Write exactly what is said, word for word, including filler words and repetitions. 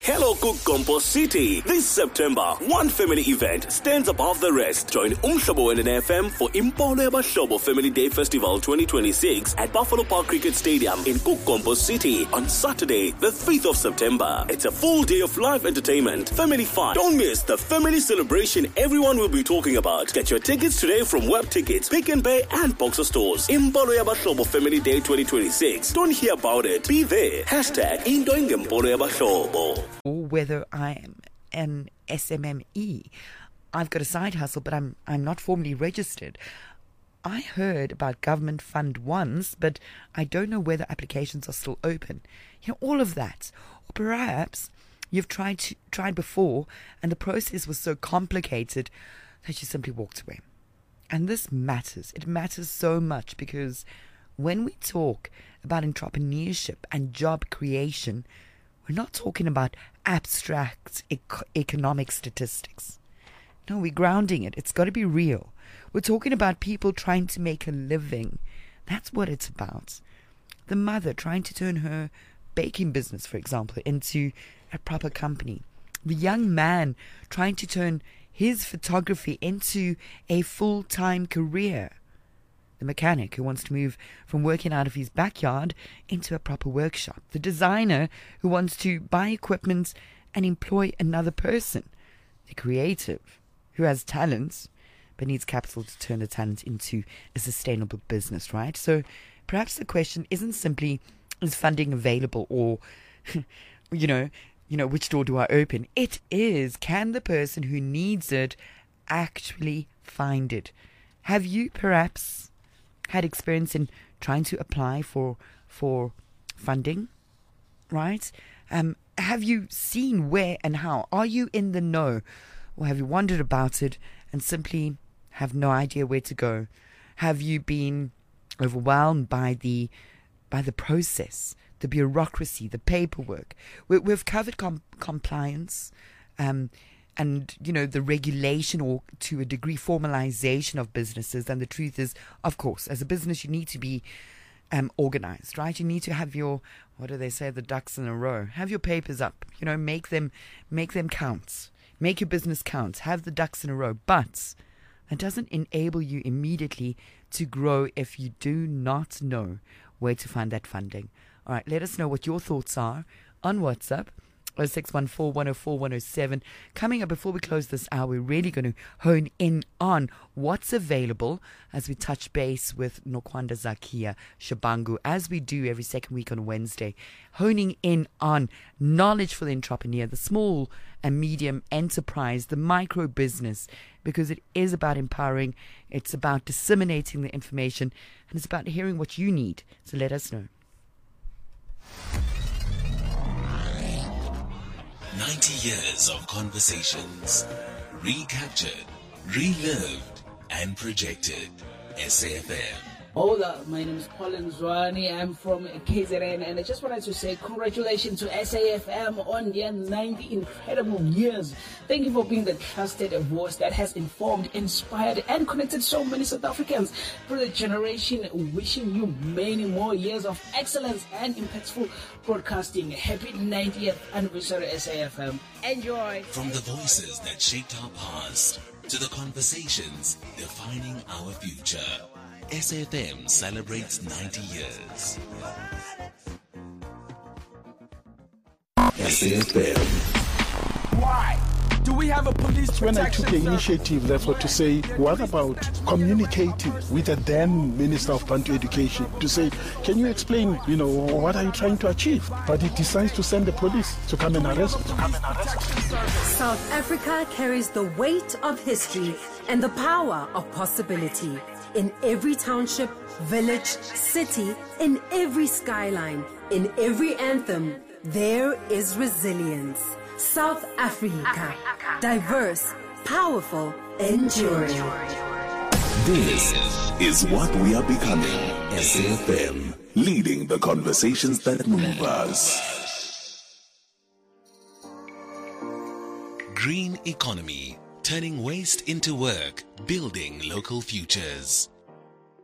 Hello Kukompo City. This September, one family event stands above the rest. Join Umhlobo and an F M for Impolo Yabahlobo Family Day Festival twenty twenty-six at Buffalo Park Cricket Stadium in Kukompo City on Saturday, the fifth of September. It's a full day of live entertainment, family fun. Don't miss the family celebration everyone will be talking about. Get your tickets today from Web Tickets, Pick and Pay and Boxer stores. Impolo Yabahlobo Family Day twenty twenty-six. Don't hear about it. Be there. Hashtag Indoing Impolo Yabahlobo. Or whether I am an S M M E. I've got a side hustle, but I'm I'm not formally registered. I heard about government fund ones, but I don't know whether applications are still open. You know, all of that. Or perhaps you've tried to, tried before and the process was so complicated that you simply walked away. And this matters. It matters so much because when we talk about entrepreneurship and job creation, we're not talking about abstract ec- economic statistics. No, we're grounding it. It's got to be real. We're talking about people trying to make a living. That's what it's about. The mother trying to turn her baking business, for example, into a proper company. The young man trying to turn his photography into a full-time career. The mechanic who wants to move from working out of his backyard into a proper workshop. The designer who wants to buy equipment and employ another person. The creative who has talents but needs capital to turn the talent into a sustainable business, right? So perhaps the question isn't simply, is funding available, or, you know, you know, which door do I open? It is, can the person who needs it actually find it? Have you perhaps had experience in trying to apply for for funding, right? Um, have you seen where and how? Are you in the know? Or have you wondered about it and simply have no idea where to go? Have you been overwhelmed by the by the process, the bureaucracy, the paperwork? We, we've covered com- compliance, um, and, you know, the regulation, or to a degree formalization of businesses. And the truth is, of course, as a business, you need to be um, organized, right? You need to have your, what do they say, the ducks in a row. Have your papers up, you know, make them, make them count. Make your business count. Have the ducks in a row. But that doesn't enable you immediately to grow if you do not know where to find that funding. All right, let us know what your thoughts are on WhatsApp. oh six one four, one oh four, one oh seven. Coming up before we close this hour, we're really going to hone in on what's available as we touch base with Nokwanda Zakia Shabangu, as we do every second week on Wednesday, honing in on knowledge for the entrepreneur, the small and medium enterprise, the micro business, because it is about empowering, it's about disseminating the information, and it's about hearing what you need. So let us know. ninety years of conversations, recaptured, relived, and projected. S A F M. Hola, my name is Colin Zwani. I'm from K Z N, and I just wanted to say congratulations to S A F M on their ninety incredible years. Thank you for being the trusted voice that has informed, inspired, and connected so many South Africans through the generation. Wishing you many more years of excellence and impactful broadcasting. Happy ninetieth anniversary, S A F M. Enjoy. From the voices that shaped our past to the conversations defining our future, S A F M celebrates ninety years. S A F M. Why do we have a police protection? When I took the initiative, therefore, to say, what about communicating with the then Minister of Bantu Education to say, can you explain, you know, what are you trying to achieve? But he decides to send the police to come and arrest to come and arrest South Africa carries the weight of history and the power of possibility. In every township, village, city, in every skyline, in every anthem, there is resilience. South Africa, diverse, powerful, enduring. This is what we are becoming. S A F M, leading the conversations that move us. Green economy, turning waste into work, building local futures.